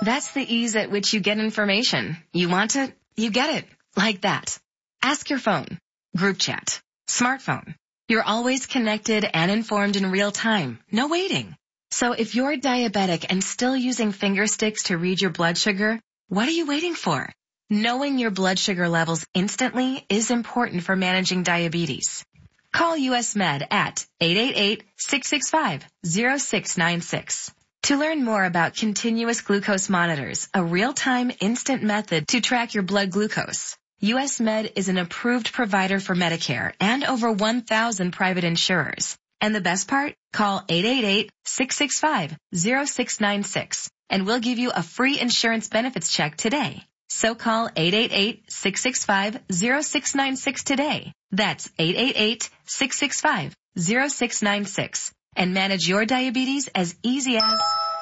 That's the ease at which you get information. You want it, you get it. Like that. Ask your phone. Group chat. Smartphone. You're always connected and informed in real time. No waiting. So if you're diabetic and still using finger sticks to read your blood sugar, what are you waiting for? Knowing your blood sugar levels instantly is important for managing diabetes. Call US Med at 888-665-0696. To learn more about continuous glucose monitors, a real-time instant method to track your blood glucose. US Med is an approved provider for Medicare and over 1,000 private insurers. And the best part? Call 888-665-0696 and we'll give you a free insurance benefits check today. So call 888-665-0696 today. That's 888-665-0696 and manage your diabetes as easy as...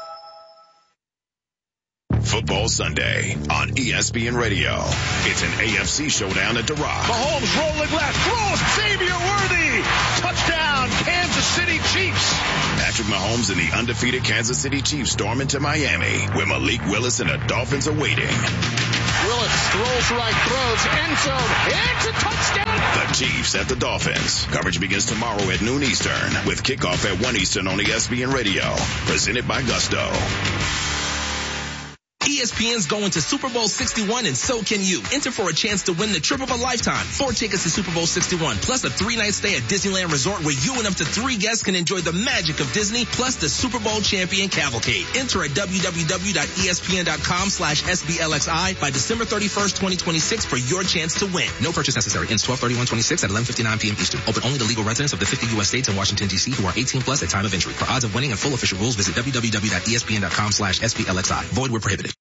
Football Sunday on ESPN Radio. It's an AFC showdown at The Rock. Mahomes rolling left, throws, Xavier Worthy, touchdown, Kansas City Chiefs. Patrick Mahomes and the undefeated Kansas City Chiefs storm into Miami, where Malik Willis and the Dolphins are waiting. Willis throws right, throws, end zone, it's a touchdown. The Chiefs at the Dolphins. Coverage begins tomorrow at noon Eastern, with kickoff at 1 Eastern on ESPN Radio. Presented by Gusto. ESPN's going to Super Bowl 61 and so can you. Enter for a chance to win the trip of a lifetime. 4 tickets to Super Bowl 61 plus a 3-night stay at Disneyland Resort where you and up to 3 guests can enjoy the magic of Disney plus the Super Bowl champion cavalcade. Enter at www.espn.com/SBLXI by December 31st, 2026 for your chance to win. No purchase necessary. Ends 12/31/26 at 11:59 p.m. Eastern. Open only to legal residents of the 50 U.S. states and Washington, D.C. who are 18 plus at time of entry. For odds of winning and full official rules, visit www.espn.com/SBLXI. Void where prohibited.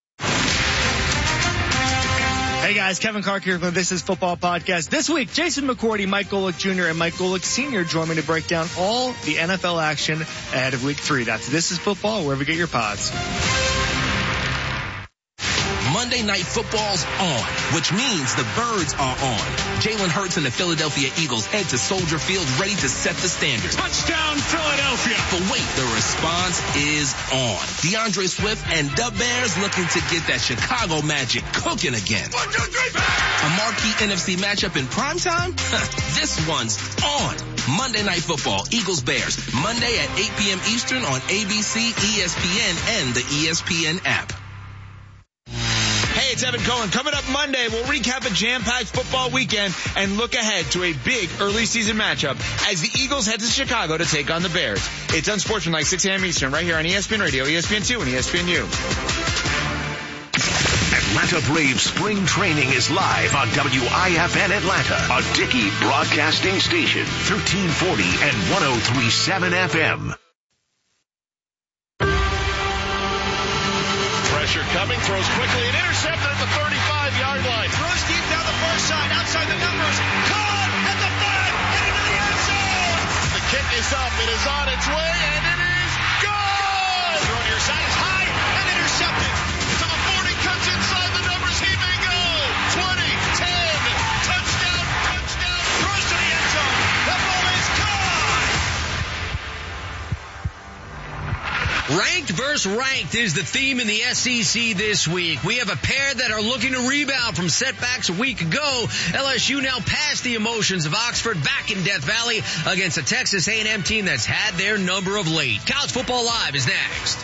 Hey guys, Kevin Clark here from This Is Football Podcast. This week, Jason McCourty, Mike Golick Jr., and Mike Golick Sr. join me to break down all the NFL action ahead of Week 3. That's This Is Football, wherever you get your pods. Monday Night Football's on, which means the Birds are on. Jalen Hurts and the Philadelphia Eagles head to Soldier Field ready to set the standard. Touchdown Philadelphia. But wait, the response is on. DeAndre Swift and the Bears looking to get that Chicago magic cooking again. 1, 2, 3, A marquee NFC matchup in primetime? This one's on. Monday Night Football, Eagles-Bears, Monday at 8 p.m. Eastern on ABC, ESPN, and the ESPN app. Hey, it's Evan Cohen. Coming up Monday, we'll recap a jam-packed football weekend and look ahead to a big early season matchup as the Eagles head to Chicago to take on the Bears. It's Unsportsmanlike, 6 a.m. Eastern, right here on ESPN Radio, ESPN2, and ESPNU. Atlanta Braves spring training is live on WIFN Atlanta, a Dickey broadcasting station, 1340 and 103.7 FM. Pressure coming, throws quickly, and intercepted at the 35-yard line. Throws deep down the far side, outside the numbers. Caught at the 5 and into the end zone. The kick is up, it is on its way, and it is gone! Throw to your side, it's high and intercepted. To the 40, cuts inside the numbers, he may go! 20, 10, touchdown, touchdown! Throws to the end zone. The ball is caught. Ranked versus ranked is the theme in the SEC this week. We have a pair that are looking to rebound from setbacks a week ago. LSU now past the emotions of Oxford, back in Death Valley against a Texas A&M team that's had their number of late. College Football Live is next.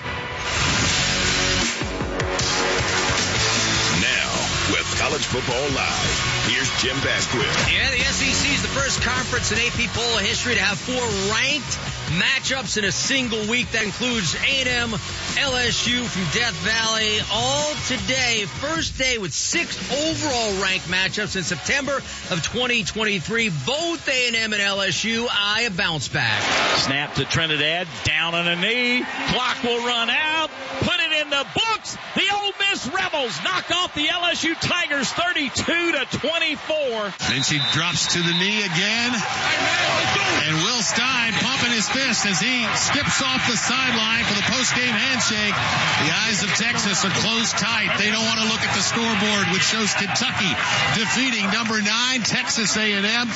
Now, with College Football Live, here's Jim Basquiat. Yeah, the SEC is the first conference in AP poll history to have 4 ranked matchups in a single week. That includes A&M, LSU from Death Valley, all today. First day with 6 overall ranked matchups in September of 2023. Both A&M and LSU eye a bounce back. Snap to Trinidad, down on a knee. Clock will run out. Put it in the books. The Ole Miss Rebels Rebels knock off the LSU Tigers 32-24. Then she drops to the knee again. And Will Stein pumping his fist as he skips off the sideline for the post-game handshake. The eyes of Texas are closed tight. They don't want to look at the scoreboard, which shows Kentucky defeating number 9 Texas A&M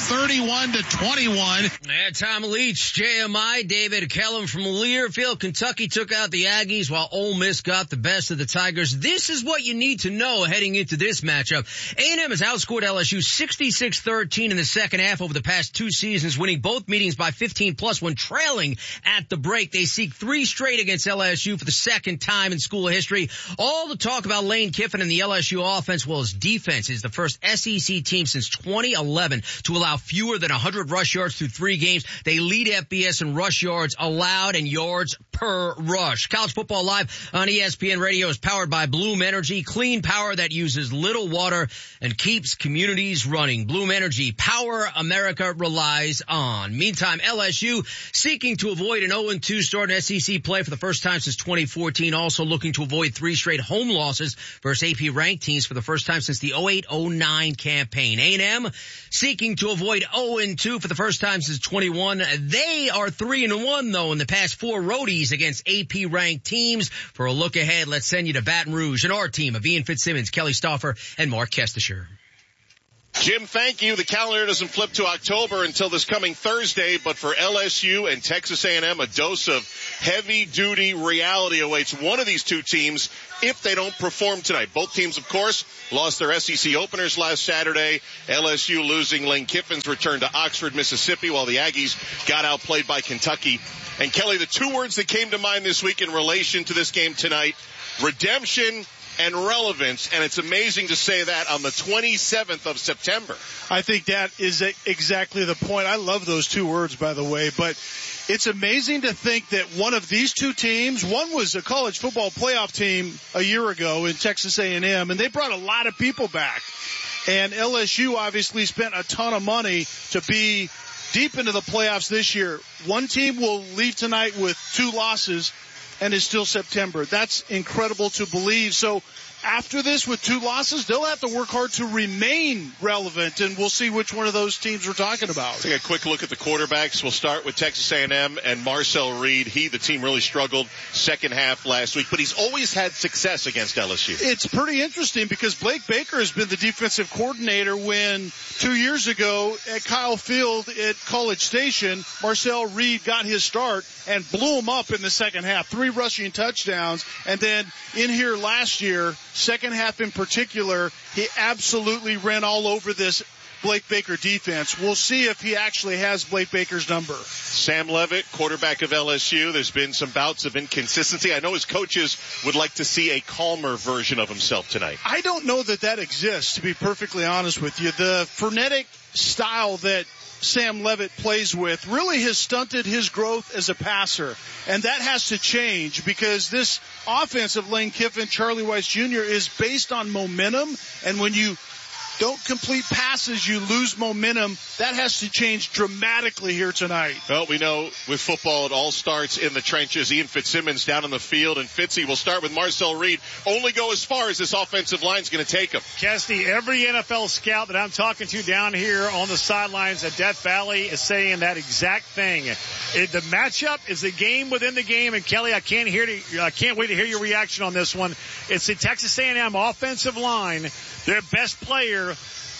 31-21. Tom Leach, JMI, David Kellum from Learfield. Kentucky took out the Aggies while Ole Miss got the best of the Tigers. This is what you need to know heading into this matchup. A&M has outscored LSU 66-13 in the second half over the past 2 seasons, winning both meetings by 15 plus when trailing at the break. They seek 3 straight against LSU for the second time in school history. All the talk about Lane Kiffin and the LSU offense, well, his defense is the first SEC team since 2011 to allow fewer than 100 rush yards through 3 games. They lead FBS in rush yards allowed and yards per rush. College Football Live on ESPN Radio is powered by Bloom Energy, clean power that uses little water and keeps communities running. Bloom Energy, power America relies on. Meantime, LSU seeking to avoid an 0-2 start in SEC play for the first time since 2014, also looking to avoid 3 straight home losses versus AP ranked teams for the first time since the 08-09 campaign. A&M seeking to avoid 0-2 for the first time since 21. They are 3-1 though in the past 4 roadies against AP ranked teams. For a look ahead, let's send you to Baton Rouge and our team of Ian Fitzsimmons, Kelly Stauffer, and Mark Kestisher. Jim, thank you. The calendar doesn't flip to October until this coming Thursday, but for LSU and Texas A&M, a dose of heavy-duty reality awaits one of these 2 teams if they don't perform tonight. Both teams, of course, lost their SEC openers last Saturday. LSU losing Lane Kiffin's return to Oxford, Mississippi, while the Aggies got outplayed by Kentucky. And Kelly, the 2 words that came to mind this week in relation to this game tonight, redemption and relevance, and it's amazing to say that on the 27th of September. I think that is exactly the point. I love those 2 words, by the way, but it's amazing to think that one of these 2 teams, one was a college football playoff team a year ago in Texas A&M, and they brought a lot of people back. And LSU obviously spent a ton of money to be deep into the playoffs this year. One team will leave tonight with 2 losses, and it's still September. That's incredible to believe. So after this, with 2 losses, they'll have to work hard to remain relevant, and we'll see which one of those teams we're talking about. Take a quick look at the quarterbacks. We'll start with Texas A&M and Marcel Reed. The team really struggled second half last week, but he's always had success against LSU. It's pretty interesting because Blake Baker has been the defensive coordinator when 2 years ago at Kyle Field at College Station, Marcel Reed got his start and blew him up in the second half. 3 rushing touchdowns, and then in here last year, second half in particular, he absolutely ran all over this Blake Baker defense. We'll see if he actually has Blake Baker's number. Sam Levitt, quarterback of LSU. There's been some bouts of inconsistency. I know his coaches would like to see a calmer version of himself tonight. I don't know that exists, to be perfectly honest with you. The frenetic style that Sam Levitt plays with really has stunted his growth as a passer. And that has to change because this offense of Lane Kiffin, Charlie Weiss Jr. is based on momentum. And when you don't complete passes, you lose momentum. That has to change dramatically here tonight. Well, we know with football it all starts in the trenches. Ian Fitzsimmons down on the field, and Fitzy will start with Marcel Reed. Only go as far as this offensive line is going to take him. Kesty, every NFL scout that I'm talking to down here on the sidelines at Death Valley is saying that exact thing. The matchup is a game within the game, and Kelly, I can't wait to hear your reaction on this one. It's the Texas A&M offensive line. Their best player,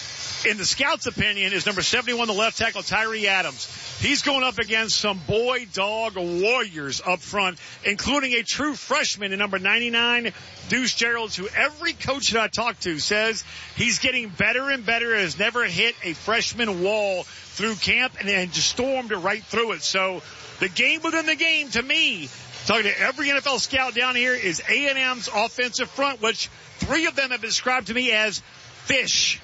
in the scouts' opinion, is number 71, the left tackle, Tyree Adams. He's going up against some boy dog warriors up front, including a true freshman in number 99, Deuce Gerald, who every coach that I talk to says he's getting better and better, has never hit a freshman wall through camp and just stormed right through it. So the game within the game, to me, talking to every NFL scout down here, is A&M's offensive front, which 3 of them have described to me as fish.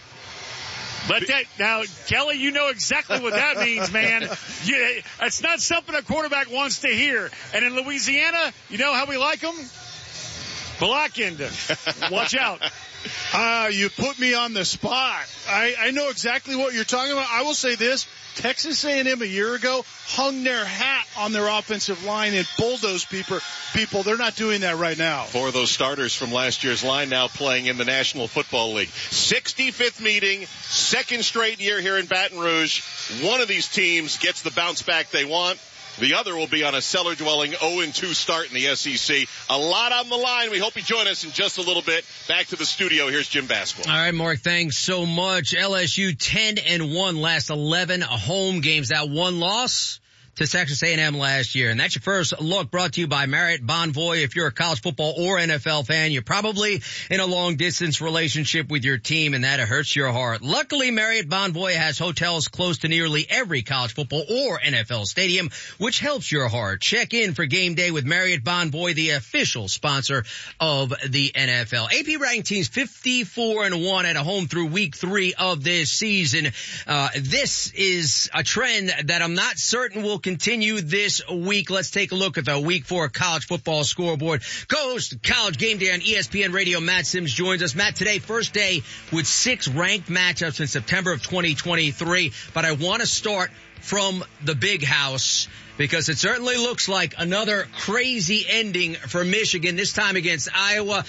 But now, Kelly, you know exactly what that means, man. It's not something a quarterback wants to hear. And in Louisiana, you know how we like them? Blackened. Watch out. You put me on the spot. I know exactly what you're talking about. I will say this. Texas A&M a year ago hung their hat on their offensive line and bulldozed people. They're not doing that right now. Four of those starters from last year's line now playing in the National Football League. 65th meeting, second straight year here in Baton Rouge. One of these teams gets the bounce back they want. The other will be on a cellar-dwelling 0-2 start in the SEC. A lot on the line. We hope you join us in just a little bit. Back to the studio. Here's Jim Basquiat. All right, Mark, thanks so much. LSU 10-1 last 11 home games. That one loss to Texas A&M last year. And that's your first look, brought to you by Marriott Bonvoy. If you're a college football or NFL fan, you're probably in a long-distance relationship with your team, and that hurts your heart. Luckily, Marriott Bonvoy has hotels close to nearly every college football or NFL stadium, which helps your heart. Check in for game day with Marriott Bonvoy, the official sponsor of the NFL. AP ranked teams 54-1 at home through week 3 of this season. This is a trend that I'm not certain will continue this week. Let's take a look at the week 4 college football scoreboard. Co-host of College Game Day on ESPN Radio, Matt Sims, joins us. Matt, today, first day with 6 ranked matchups in September of 2023. But I want to start from the big house because it certainly looks like another crazy ending for Michigan, this time against Iowa.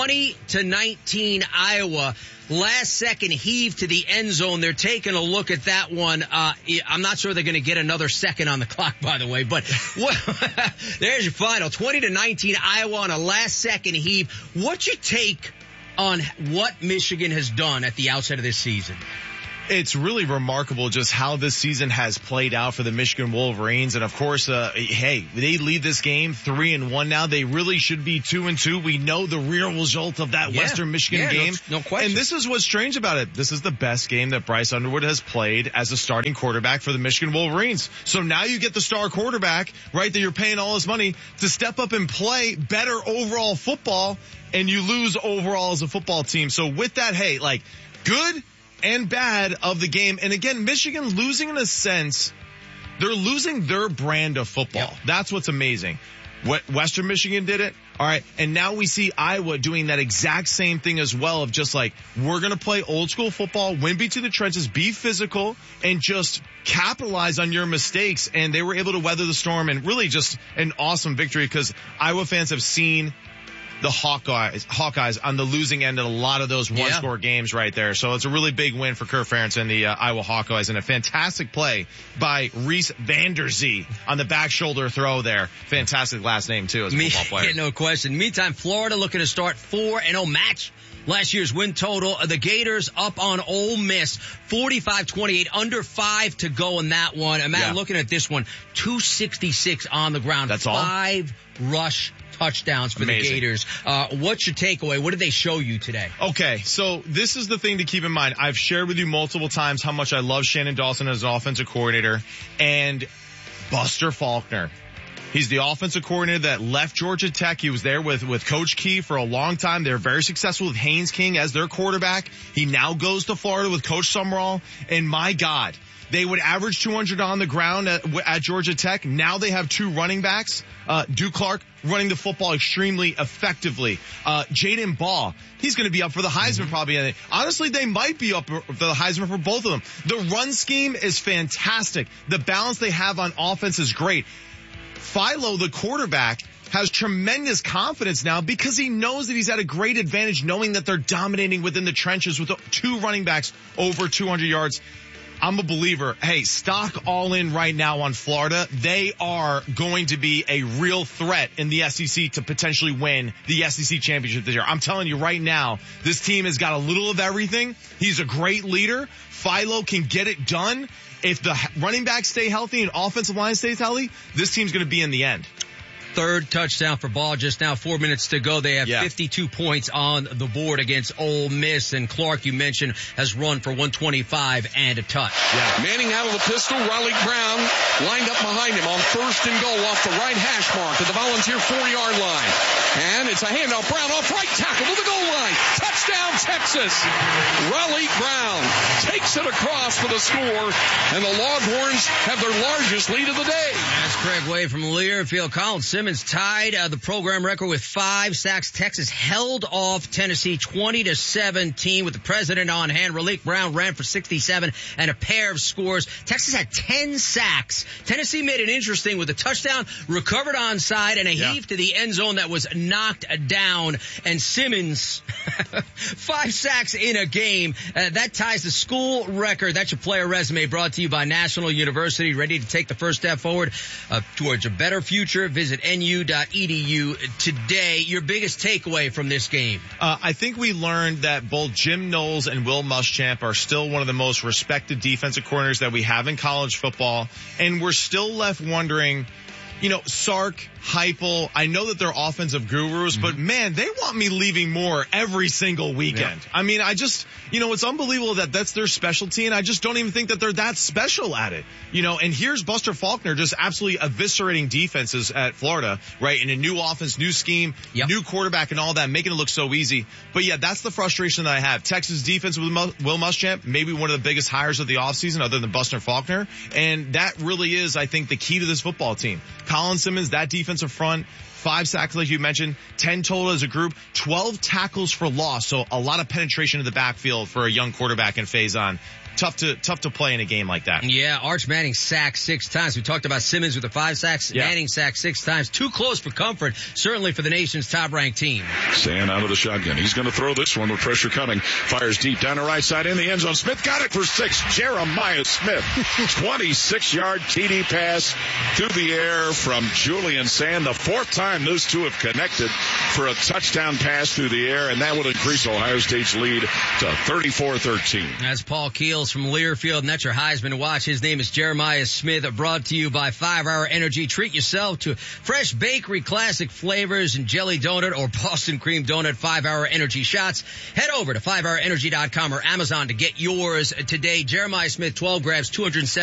20-19 Iowa. Last second heave to the end zone. They're taking a look at that one. I'm not sure they're going to get another second on the clock, by the way, but there's your final. 20-19 Iowa on a last second heave. What's your take on what Michigan has done at the outset of this season? It's really remarkable just how this season has played out for the Michigan Wolverines. And of course, hey, they lead this game 3-1 now. They really should be 2-2. We know the real result of that Western Michigan game. No question. And this is what's strange about it. This is the best game that Bryce Underwood has played as a starting quarterback for the Michigan Wolverines. So now you get the star quarterback, right, that you're paying all this money to step up and play better overall football, and you lose overall as a football team. So with that, hey, like, good and bad of the game. And again, Michigan losing in a sense, they're losing their brand of football. Yep. That's what's amazing. Western Michigan did it. All right. And now we see Iowa doing that exact same thing as well, of just like, we're going to play old school football, win beat to the trenches, be physical, and just capitalize on your mistakes. And they were able to weather the storm, and really just an awesome victory, because Iowa fans have seen the Hawkeyes on the losing end of a lot of those one-score games right there. So it's a really big win for Kirk Ferentz and the Iowa Hawkeyes, and a fantastic play by Reese Vanderzee on the back shoulder throw there. Fantastic last name, too, as a football player. No question. Meantime, Florida looking to start 4-0 match last year's win total. The Gators up on Ole Miss, 45-28, under 5 to go in that one. And Matt, looking at this one, 266 on the ground. That's all? 5 rush touchdowns for the Gators. What's your takeaway? What did they show you today? Okay, so this is the thing to keep in mind. I've shared with you multiple times how much I love Shannon Dawson as an offensive coordinator, and Buster Faulkner. He's the offensive coordinator that left Georgia Tech. He was there with Coach Key for a long time. They're very successful with Haynes King as their quarterback. He now goes to Florida with Coach Summerall, and my God, they would average 200 on the ground at Georgia Tech. Now they have 2 running backs. Duke Clark running the football extremely effectively. Jaden Baugh, he's going to be up for the Heisman probably. Honestly, they might be up for the Heisman for both of them. The run scheme is fantastic. The balance they have on offense is great. Philo, the quarterback, has tremendous confidence now because he knows that he's at a great advantage, knowing that they're dominating within the trenches with 2 running backs over 200 yards. I'm a believer. Hey, stock all in right now on Florida. They are going to be a real threat in the SEC to potentially win the SEC championship this year. I'm telling you right now, this team has got a little of everything. He's a great leader. Philo can get it done. If the running backs stay healthy and offensive line stays healthy, this team's going to be in the end. 3rd touchdown for Ball just now, 4 minutes to go. They have 52 points on the board against Ole Miss. And Clark, you mentioned, has run for 125 and a touch. Manning out of the pistol. Raleigh Brown lined up behind him on 1st and goal off the right hash mark at the Volunteer 4-yard line. And it's a handoff. Brown off right tackle to the goal line. Touchdown, Texas. Raleigh Brown takes it across for the score, and the Longhorns have their largest lead of the day. That's Craig Way from Learfield. Colin Simmons Simmons tied the program record with 5 sacks. Texas held off Tennessee 20-17 with the president on hand. Raleek Brown ran for 67 and a pair of scores. Texas had 10 sacks. Tennessee made it interesting with a touchdown, recovered onside, and a heave to the end zone that was knocked down. And Simmons, 5 sacks in a game. That ties the school record. That's your player resume, brought to you by National University. Ready to take the first step forward towards a better future? Visit nu.edu today. Your biggest takeaway from this game? I think we learned that both Jim Knowles and Will Muschamp are still one of the most respected defensive coordinators that we have in college football. And we're still left wondering, Sark, Heupel, I know that they're offensive gurus, but man, they want me leaving more every single weekend. Yeah. I mean, it's unbelievable that that's their specialty, and I just don't even think that they're that special at it. And here's Buster Faulkner just absolutely eviscerating defenses at Florida, right? In a new offense, new scheme, new quarterback and all that, making it look so easy. But yeah, that's the frustration that I have. Texas defense with Will Muschamp, maybe one of the biggest hires of the offseason other than Buster Faulkner. And that really is, I think, the key to this football team. Colin Simmons, that defensive front, 5 sacks like you mentioned, 10 total as a group, 12 tackles for loss. So a lot of penetration in the backfield for a young quarterback in Faison. Tough to play in a game like that. Yeah, Arch Manning sacked 6 times. We talked about Simmons with the 5 sacks. Yeah. Manning sacked 6 times. Too close for comfort, certainly for the nation's top-ranked team. Sand out of the shotgun. He's going to throw this one with pressure coming. Fires deep down the right side in the end zone. Smith got it for 6. Jeremiah Smith. 26-yard TD pass through the air from Julian Sand. The 4th time those two have connected for a touchdown pass through the air, and that will increase Ohio State's lead to 34-13. That's Paul Keels from Learfield, and that's your Heisman watch. His name is Jeremiah Smith, brought to you by 5 Hour Energy. Treat yourself to fresh bakery classic flavors and jelly donut or Boston cream donut 5 Hour Energy shots. Head over to 5hourenergy.com or Amazon to get yours today. Jeremiah Smith, 12 grabs, 207